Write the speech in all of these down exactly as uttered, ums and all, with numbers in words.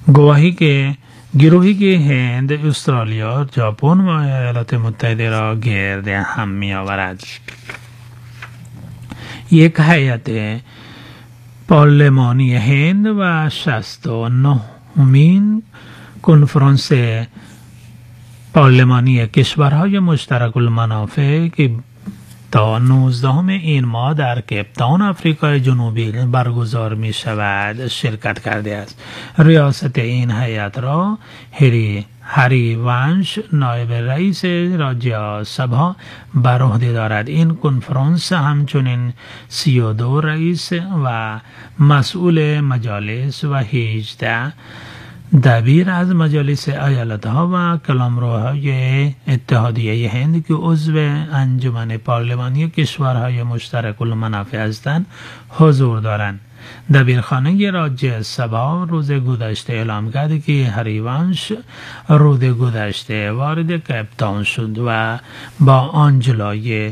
گواهی که گروهی که هند، استرالیا، ژاپن و ایالات متحده را گرد هم می آورد. یک هیئت پارلمانی هند و شصت و نهمین کنفرانس پارلمانی کشورهای مشترک المنافع که تا نوزدهم این ماه در کیپ تاون آفریقای جنوبی برگزار می شود شرکت کرده است. ریاست این هیئت را هری هری وانش نایب رئیس راج්‍ය سبها بر عهده دارد. این کنفرانس همچنین سی و دو رئیس و مسئول مجالس و هجده دبیر از مجالس ایالت‌ها و قلمروهای اتحادیه هند که عضو انجمن پارلمانی کشورهای مشترک المنافع هستند حضور دارند. دبیرخانه راج්‍ය سبها روز گذشته اعلام کرد که هریوانش روز گذشته وارد کیپ تاون شد و با آنجلای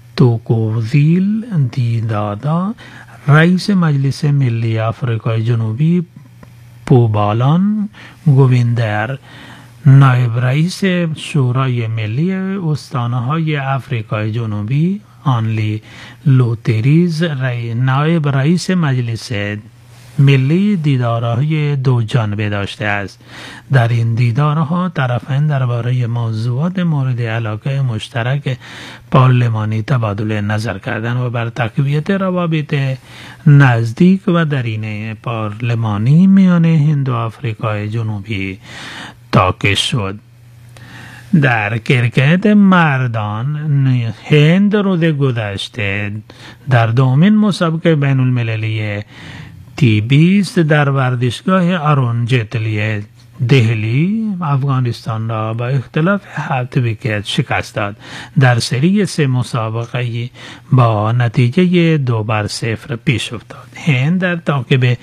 توکوویل دیدادا رئیس مجلس ملی آفریقای جنوبی پوبالان گویندر نایب رئیس شورای ملی استانهای آفریقای جنوبی آنلی لوتریز نایب رئیس مجلس ملی دیدارهای دو جانبه داشته است. در این دیدارها طرفین درباره موضوعات مورد علاقه مشترک پارلمانی تبادل نظر کردند و بر تقویت روابط نزدیک و درین پارلمانی میان هند و آفریقای جنوبی تاکید شد. در کرکت مردان هند روز گذشته در دومین مسابقه بین المللی تی بیست در ورزشگاه ارون جیتلی دهلی افغانستان را با اختلاف هفت ویکت شکست داد. در سری سه مسابقه با نتیجه دو بر صفر پیش افتاد. هند در تعقیب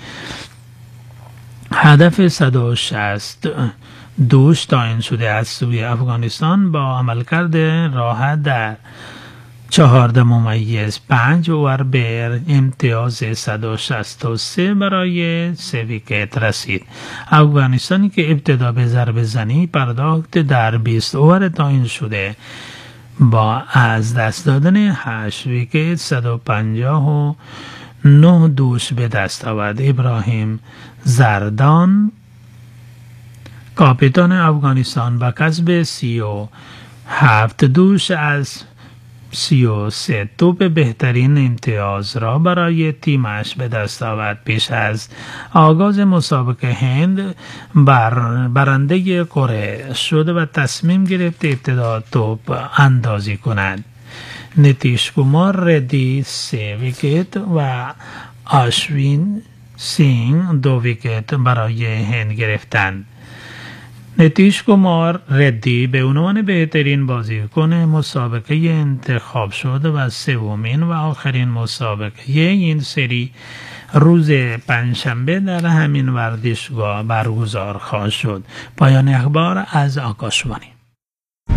هدف صد و شصت دوش تعیین شده از سوی افغانستان با عملکرد راحت در چهارده ممیز پنج اوور به امتیاز صد و شصت و سه برای سه ویکت رسید. افغانستانی که ابتدا به ضربه زنی پرداخت در بیست اوور تعیین شده با از دست دادن هشت ویکت صد و پنجاه و نه دوش به دست آورد. ابراهیم زردان کاپیتان افغانستان با کسب سی و هفت دوش از سی و سه توپ بهترین امتیاز را برای تیمش به دست آورد. پیش از آغاز مسابقه هند بر برنده کره شد و تصمیم گرفت ابتدا توپ اندازی کند. نیتیش کمار ردی سه ویکت و آشوین سینگ دو ویکت برای هند گرفتند. نیتیش کمار ردی به عنوان بهترین بازیکن مسابقه انتخاب شد و سومین و آخرین مسابقه این سری روز پنجشنبه در همین ورزشگاه برگزار خواهد شد. پایان اخبار از آکاشوانی.